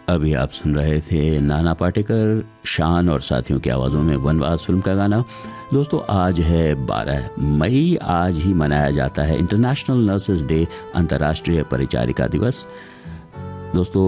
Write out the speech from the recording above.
अभी आप सुन रहे थे नाना पाटेकर, शान और साथियों की आवाज़ों में वनवास फिल्म का गाना। दोस्तों आज है 12 मई, आज ही मनाया जाता है इंटरनेशनल नर्सेज डे, अंतर्राष्ट्रीय परिचारिका दिवस। दोस्तों